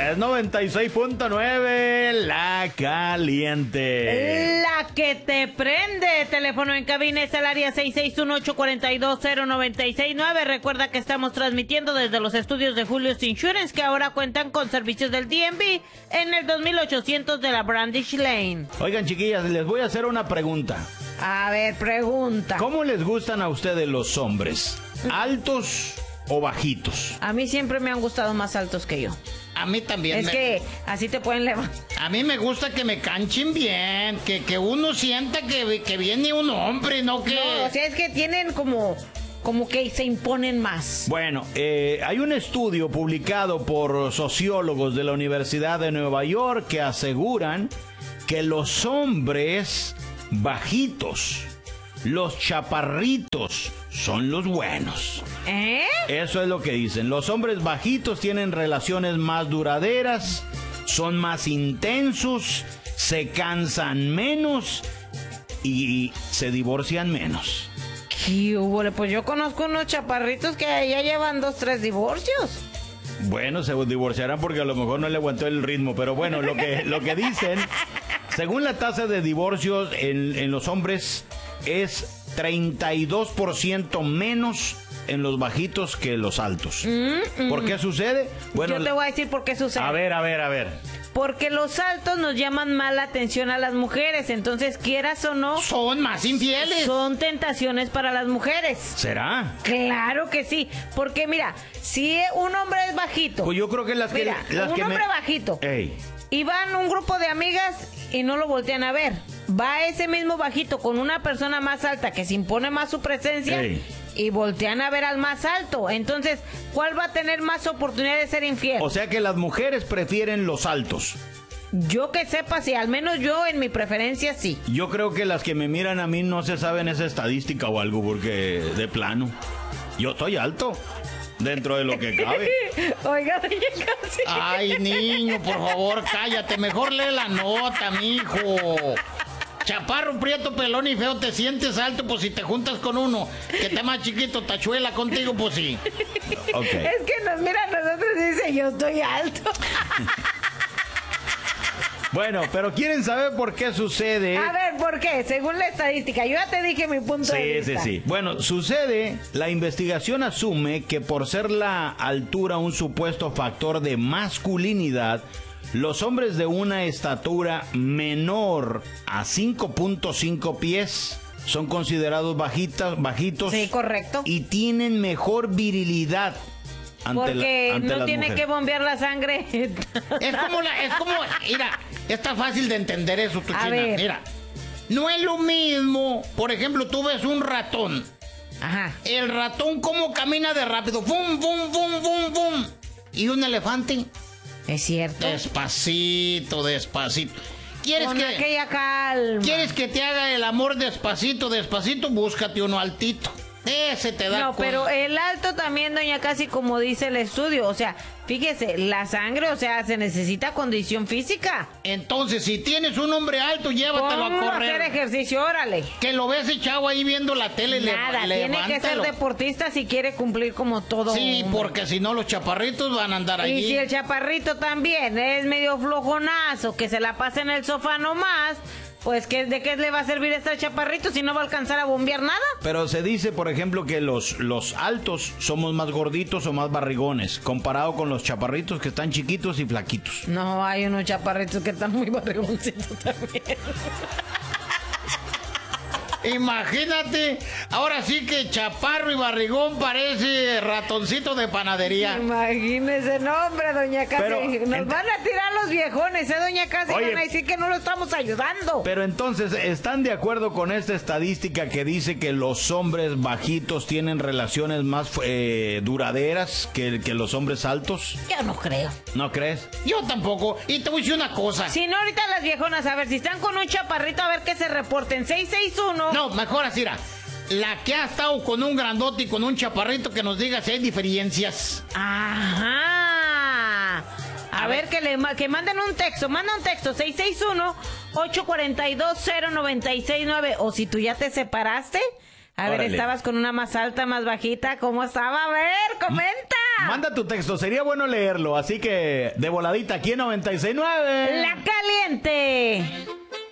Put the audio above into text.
Es 96.9, La Caliente. La que te prende. Teléfono en cabina es el área 661-842-0969. Recuerda que estamos transmitiendo desde los estudios de Julius Insurance, que ahora cuentan con servicios del DMV en el 2800 de la Brandish Lane. Oigan, chiquillas, les voy a hacer una pregunta. A ver, pregunta. ¿Cómo les gustan a ustedes los hombres? ¿Altos o bajitos? A mí siempre me han gustado más altos que yo. A mí también. Es que así te pueden levantar. A mí me gusta que me canchen bien, que uno sienta que viene un hombre, no que... No, o sea, es que tienen como que se imponen más. Bueno, hay un estudio publicado por sociólogos de la Universidad de Nueva York que aseguran que los hombres bajitos, los chaparritos, son los buenos. ¿Eh? Eso es lo que dicen. Los hombres bajitos tienen relaciones más duraderas, son más intensos, se cansan menos y se divorcian menos. ¿Qué hubo? Pues yo conozco unos chaparritos que ya llevan 2, 3 divorcios. Bueno, se divorciarán porque a lo mejor no le aguantó el ritmo, pero bueno, lo que dicen, según la tasa de divorcios en los hombres, es 32% menos en los bajitos que los altos. ¿Por qué sucede? Bueno, yo te voy a decir por qué sucede. A ver. Porque los altos nos llaman más la atención a las mujeres, entonces quieras o no... Son más infieles. Son tentaciones para las mujeres. ¿Será? Claro que sí, porque mira, si un hombre es bajito... Pues yo creo que un hombre bajito... Ey. Y van un grupo de amigas y no lo voltean a ver. Va ese mismo bajito con una persona más alta que se impone más su presencia... Ey. Y voltean a ver al más alto. Entonces, ¿cuál va a tener más oportunidad de ser infiel? O sea que las mujeres prefieren los altos. Yo que sepa, sí, al menos yo en mi preferencia sí. Yo creo que las que me miran a mí no se saben esa estadística o algo, porque de plano, yo estoy alto, dentro de lo que cabe. Oiga, doña Casi. Ay, niño, por favor, cállate. Mejor lee la nota, mijo. Chaparro, prieto, pelón y feo, te sientes alto, pues si te juntas con uno que está más chiquito, tachuela contigo, pues sí. Okay. Es que nos mira a nosotros y dice, yo estoy alto. Bueno, pero ¿quieren saber por qué sucede? A ver, ¿por qué? Según la estadística, yo ya te dije mi punto de vista. Sí. Bueno, sucede, la investigación asume que por ser la altura un supuesto factor de masculinidad, los hombres de una estatura menor a 5.5 pies son considerados bajitos. Sí, correcto. Y tienen mejor virilidad porque no tiene mujeres. que bombear la sangre. Es como, mira, está fácil de entender eso, tu China. Ver. Mira, no es lo mismo, por ejemplo, tú ves un ratón. Ajá. El ratón, ¿cómo camina de rápido? ¡Fum, fum, fum, fum, fum! ¿Y un elefante? Es cierto. Despacito. Con aquella calma. ¿Quieres que te haga el amor despacito? Búscate uno altito. Ese te da... No, pero el alto también, doña Casi, como dice el estudio, o sea, fíjese, la sangre, o sea, se necesita condición física. Entonces, si tienes un hombre alto, llévatelo a correr. hacer ejercicio, órale. Que lo ves echado ahí viendo la tele. Nada, tiene que ser deportista si quiere cumplir como todo. Sí, hombre. Porque si no los chaparritos van a andar allí. Y si el chaparrito también es medio flojonazo, que se la pasa en el sofá nomás... Pues, ¿de qué le va a servir estar chaparrito si no va a alcanzar a bombear nada? Pero se dice, por ejemplo, que los altos somos más gorditos o más barrigones, comparado con los chaparritos que están chiquitos y flaquitos. No, hay unos chaparritos que están muy barrigoncitos también. Imagínate, ahora sí que chaparro y barrigón parece ratoncito de panadería. Imagínese, no, hombre, doña Casi, nos van a tirar los viejones, doña Casi, Oye, van a decir que no lo estamos ayudando. Pero entonces, ¿están de acuerdo con esta estadística que dice que los hombres bajitos tienen relaciones más duraderas que los hombres altos? Yo no creo. ¿No crees? Yo tampoco, y te voy a decir una cosa. Si no, ahorita las viejonas, a ver, si están con un chaparrito, a ver que se reporten, 661... No, mejor así, la que ha estado con un grandote y con un chaparrito que nos diga si hay diferencias. Ajá. A ver, que manden un texto. Manda un texto, 661-842-0969. O si tú ya te separaste, a ver, estabas con una más alta, más bajita, ¿cómo estaba? A ver, comenta. Manda tu texto, sería bueno leerlo. Así que, de voladita, aquí en 96.9. La Cali.